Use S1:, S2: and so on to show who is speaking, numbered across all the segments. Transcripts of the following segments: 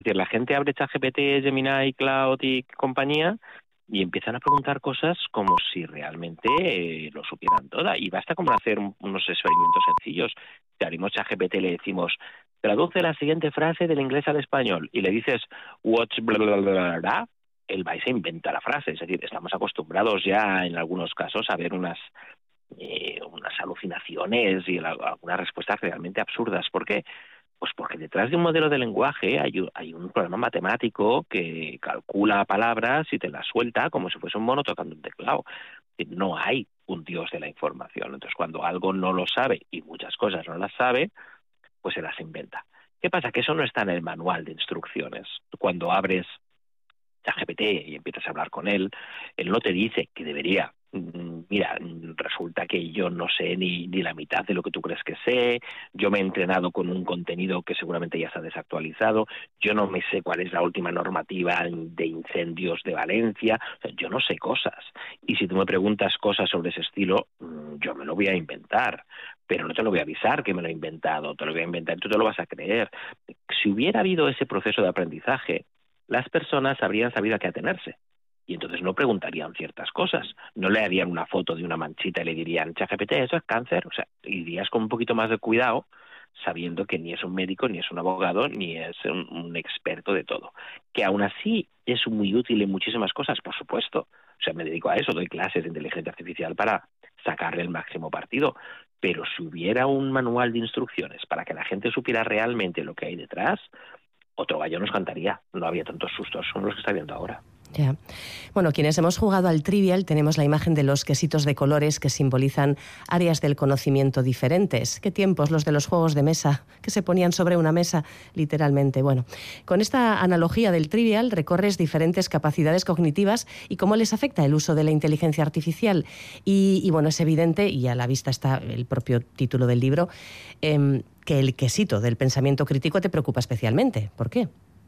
S1: decir, la gente abre ChatGPT, Gemini, Cloud y compañía y empiezan a preguntar cosas como si realmente lo supieran toda. Y basta con hacer unos experimentos sencillos. Te abrimos ChatGPT y le decimos, traduce la siguiente frase del inglés al español. Y le dices, what's bla, bla, bla, bla, bla, él va y se inventa la frase. Es decir, estamos acostumbrados ya en algunos casos a ver unas alucinaciones y algunas respuestas realmente absurdas. ¿Por qué? Pues porque detrás de un modelo de lenguaje hay un programa matemático que calcula palabras y te las suelta como si fuese un mono tocando un teclado. No hay un dios de la información. Entonces, cuando algo no lo sabe y muchas cosas no las sabe, pues se las inventa. ¿Qué pasa? Que eso no está en el manual de instrucciones. Cuando abres ChatGPT y empiezas a hablar con él no te dice que debería. Mira, resulta que yo no sé ni la mitad de lo que tú crees que sé, yo me he entrenado con un contenido que seguramente ya está desactualizado, yo no me sé cuál es la última normativa de incendios de Valencia, o sea, yo no sé cosas. Y si tú me preguntas cosas sobre ese estilo, yo me lo voy a inventar, pero no te lo voy a avisar que me lo he inventado, te lo voy a inventar y tú te lo vas a creer. Si hubiera habido ese proceso de aprendizaje, las personas habrían sabido a qué atenerse. Y entonces no preguntarían ciertas cosas. No le harían una foto de una manchita y le dirían, ChatGPT, ¿eso es cáncer? O sea, irías con un poquito más de cuidado, sabiendo que ni es un médico, ni es un abogado, ni es un experto de todo. Que aún así es muy útil en muchísimas cosas, por supuesto. O sea, me dedico a eso, doy clases de inteligencia artificial para sacarle el máximo partido. Pero si hubiera un manual de instrucciones para que la gente supiera realmente lo que hay detrás, otro gallo nos cantaría. No había tantos sustos como los que está viendo ahora.
S2: Ya. Bueno, quienes hemos jugado al Trivial tenemos la imagen de los quesitos de colores que simbolizan áreas del conocimiento diferentes. Qué tiempos los de los juegos de mesa, que se ponían sobre una mesa, literalmente. Bueno, con esta analogía del Trivial recorres diferentes capacidades cognitivas y cómo les afecta el uso de la inteligencia artificial. Y bueno, es evidente, y a la vista está el propio título del libro, que el quesito del pensamiento crítico te preocupa especialmente. ¿Por qué?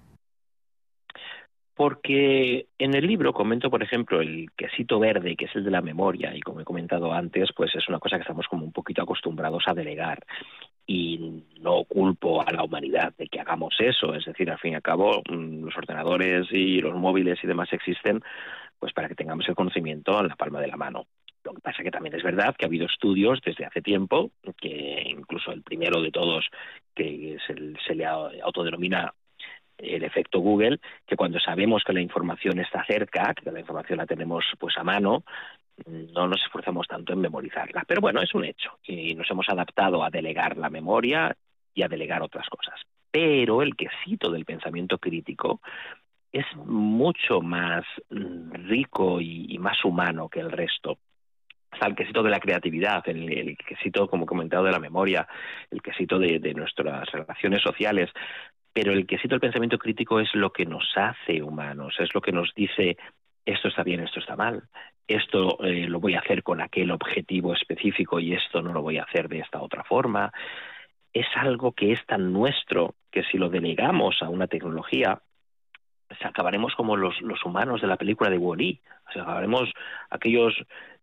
S1: Porque en el libro comento, por ejemplo, el quesito verde, que es el de la memoria, y como he comentado antes, pues es una cosa que estamos como un poquito acostumbrados a delegar. Y no culpo a la humanidad de que hagamos eso, es decir, al fin y al cabo, los ordenadores y los móviles y demás existen pues para que tengamos el conocimiento en la palma de la mano. Lo que pasa es que también es verdad que ha habido estudios desde hace tiempo, que incluso el primero de todos, que se le autodenomina el efecto Google, que cuando sabemos que la información está cerca, que la información la tenemos pues a mano, no nos esforzamos tanto en memorizarla. Pero bueno, es un hecho y nos hemos adaptado a delegar la memoria y a delegar otras cosas. Pero el quesito del pensamiento crítico es mucho más rico y más humano que el resto. Está el quesito de la creatividad, el quesito, como he comentado, de la memoria, el quesito de nuestras relaciones sociales. Pero el quesito del pensamiento crítico es lo que nos hace humanos, es lo que nos dice esto está bien, esto está mal, esto lo voy a hacer con aquel objetivo específico y esto no lo voy a hacer de esta otra forma. Es algo que es tan nuestro que si lo delegamos a una tecnología, pues acabaremos como los humanos de la película de Wall-E. O sea, acabaremos aquellos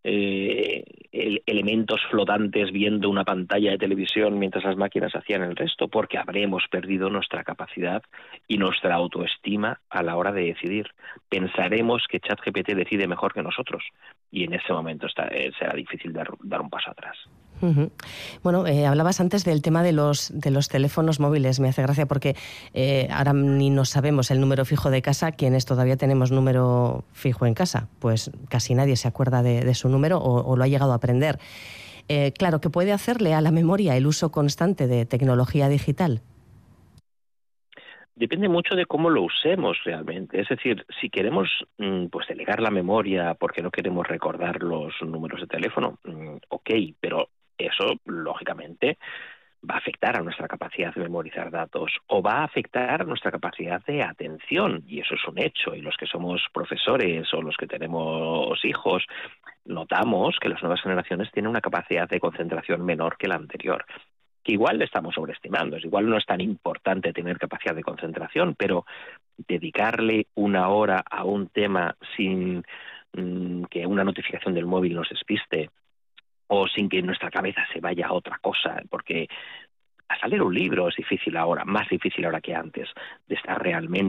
S1: elementos flotantes viendo una pantalla de televisión mientras las máquinas hacían el resto, porque habremos perdido nuestra capacidad y nuestra autoestima a la hora de decidir. Pensaremos que ChatGPT decide mejor que nosotros y en ese momento será difícil dar un paso atrás.
S2: Uh-huh. Bueno, hablabas antes del tema de los teléfonos móviles. Me hace gracia porque ahora ni nos sabemos el número fijo de casa. Quienes todavía tenemos número fijo en casa, pues casi nadie se acuerda de su número o lo ha llegado a aprender. Claro, ¿qué puede hacerle a la memoria el uso constante de tecnología digital?
S1: Depende mucho de cómo lo usemos realmente. Es decir, si queremos pues delegar la memoria porque no queremos recordar los números de teléfono, ok, pero eso, lógicamente, va a afectar a nuestra capacidad de memorizar datos o va a afectar a nuestra capacidad de atención, y eso es un hecho. Y los que somos profesores o los que tenemos hijos, notamos que las nuevas generaciones tienen una capacidad de concentración menor que la anterior, que igual le estamos sobreestimando. Es igual no es tan importante tener capacidad de concentración, pero dedicarle una hora a un tema sin que una notificación del móvil nos despiste o sin que nuestra cabeza se vaya a otra cosa, porque hasta leer un libro es difícil ahora, más difícil ahora que antes, de estar realmente